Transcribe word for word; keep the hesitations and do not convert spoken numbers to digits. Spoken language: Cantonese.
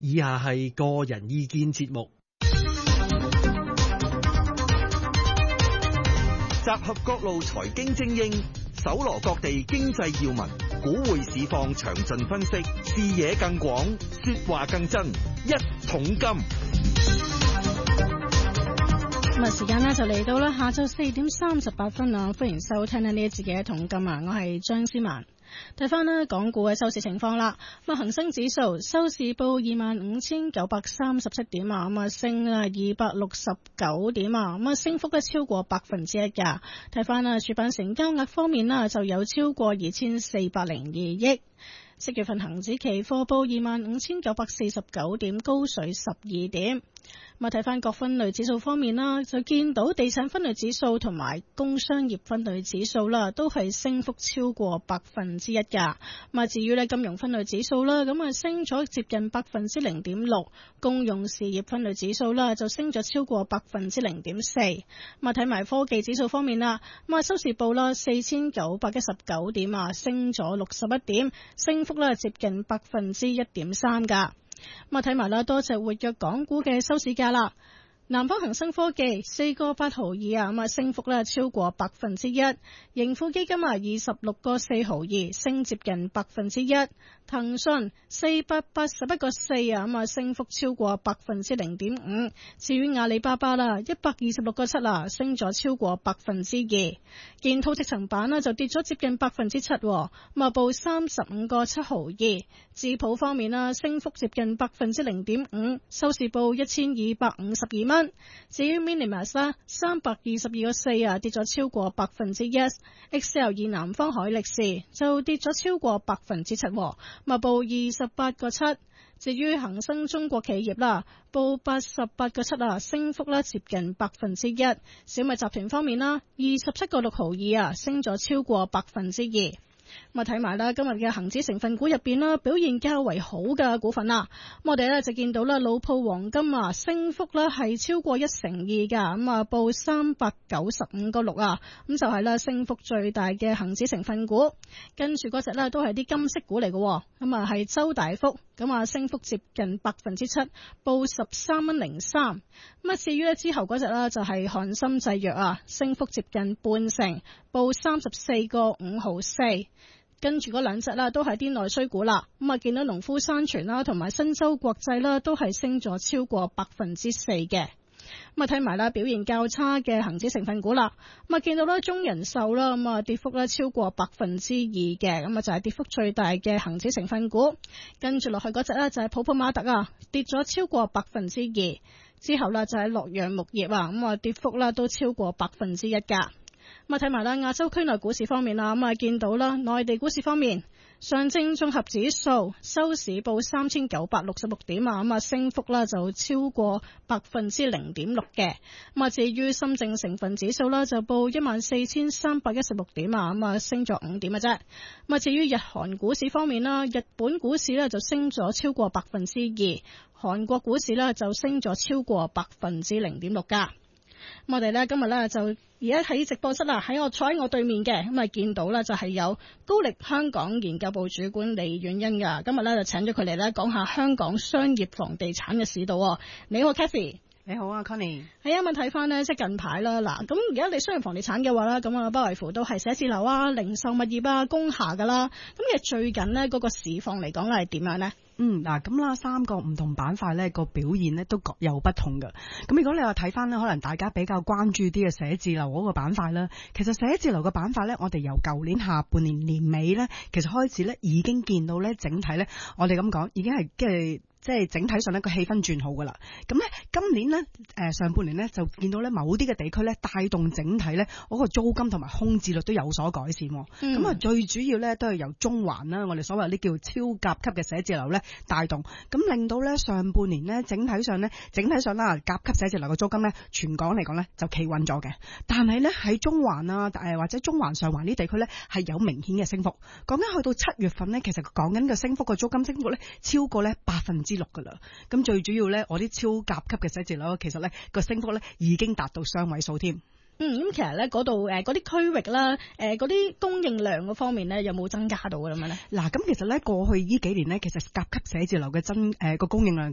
以下係個人意見節目， 集合各路財經精英，搜羅各地經濟要聞，股匯市況詳盡分析，視野更廣，說話更真。一桶金。 咁啊，時間呢就嚟到啦，下晝四點三十八分啦，歡迎收聽呢一節嘅一桶金啊，我係張思文。睇翻呢港股嘅收市情況啦，咁啊恒生指數收市報二萬五千九百三十七點啊，咁啊升啊二百六十九點啊，咁啊升幅咧超過百分之一噶。睇翻啊主板成交額方面啦，就有超過二千四百零二億。七月份恒指期貨報二萬五千九百四十九點，高水十二點。咁啊睇翻各分類指數方面啦，就見到地產分類指數同埋工商業分類指數啦，都係升幅超過百分之一噶。咁啊至於咧金融分類指數啦，咁啊升咗接近百分之零點六，公用事業分類指數啦就升咗超過百分之零點四。咁啊睇埋科技指數方面啦，咁啊收市報啦四千九百一十九點啊，升咗六十一點，升幅咧接近百分之一點三噶。咁啊睇埋啦，多隻活躍港股嘅收市價啦。南方恒生科技四個八毫二啊，咁啊升幅咧超過百分之一。盈富基金啊二十六個四毫二，升接近百分之一。騰訊四百八十一個四啊，咁啊升幅超過百分之零點五。至於阿里巴巴啦，一百二十六個七啊，升咗超過百分之二。建滔積層板呢就跌咗接近百分之七，咁啊報三十五個七毫二。智普方面啦，升幅接近百分之零點五，收市報一千二百五十二蚊。至於 Minimas 啦，三百二十二個四啊，跌咗超過百分之一。X L 二南方海力士就跌咗超過百分之七，咪報二十八個七。至於恒生中國企業啦，報八十八個七啊，升幅咧接近百分之一。小米集團方面啦，二十七個六毫二啊，升咗超過百分之二。咁啊睇埋啦，今日嘅恒指成分股入邊啦，表現較為好嘅股份啦，咁我哋咧就見到啦，老鋪黃金啊，升幅咧係超過一成二噶，咁啊報三百九十五個六啊，咁就係啦，升幅最大嘅恒指成分股。跟住嗰隻咧都係啲金色股嚟嘅，咁啊係周大福，咁啊升幅接近百分之七，報十三蚊零三。咁啊至於咧之後嗰隻啦就係漢森製藥啊，升幅接近半成，報三十四個五毫四。跟住嗰兩隻啦，都係啲內需股啦。咁啊，見到農夫山泉啦，同埋新洲國際啦，都係升咗超過百分之四嘅。咁啊，睇埋啦，表現較差嘅恒指成分股啦。咁啊，見到啦，中人壽啦，咁啊，跌幅咧超過百分之二嘅。咁啊，就係跌幅最大嘅恒指成分股。跟住落去嗰隻咧就係普普馬特啊，跌咗超過百分之二。之後啦就係洛陽木業啊，咁啊跌幅啦都超過百分之一噶。咁啊睇埋啦，亞洲區內股市方面啦，咁啊見到啦，內地股市方面，上證綜合指數收市報三千九百六十六點啊，咁啊升幅啦就超過百分之零點六嘅。咁啊至於深證成分指數啦，就報一萬四千三百一十六點啊，咁啊升咗五點嘅啫。咁啊至於日韓股市方面啦，日本股市咧就升咗超過百分之二，韓國股市咧就升咗超過百分之零點六噶。咁我哋咧今日咧就而家喺直播室啊，喺我坐喺我對面嘅，咁啊見到咧就係有高力香港研究部主管李婉茵噶，今日咧就請咗佢嚟咧講下香港商業房地產嘅市道。你好 Kathy。 你好啊 Connie。 係啊，咁睇翻呢，即係近排啦，嗱，咁而家你商業房地產嘅話啦，咁啊不外乎都係寫字樓啊、零售物業啊、工廈噶啦。咁其實最近呢嗰個市況嚟講係點樣呢？ 嗯，嗱，咁啦，三個唔同板塊咧個表現咧都各有不同嘅。咁如果你話睇翻咧，可能大家比較關注啲嘅寫字樓嗰個板塊啦，其實寫字樓嘅板塊咧，我哋由舊年下半年年尾咧，其實開始咧已經見到咧整體咧，我哋咁講已經係即係。即係整體上呢個氣氛轉好噶啦，咁咧今年呢，誒上半年呢，就見到咧某啲嘅地區咧帶動整體咧嗰個租金同埋空置率都有所改善，咁啊、嗯、最主要咧都係由中環啦，我哋所謂啲叫超甲級嘅寫字樓咧帶動，咁令到咧上半年呢，整體上咧整體上啦甲級寫字樓嘅租金咧全港嚟講咧就企穩咗嘅，但係咧喺中環啊誒或者中環上環呢地區咧係有明顯嘅升幅，講緊去到七月份咧，其實講緊嘅升幅個租金升幅咧超過咧百分之六噶啦，咁最主要咧，我啲超甲級嘅寫字樓，其實咧個升幅咧已經達到雙位數添。 嗯，咁其實咧嗰度誒嗰啲區域啦，誒嗰啲供應量嗰方面咧，有冇增加到嘅咁樣咧？ 嗱，咁其實咧過去呢幾年咧，其實甲級寫字樓嘅增誒個供應量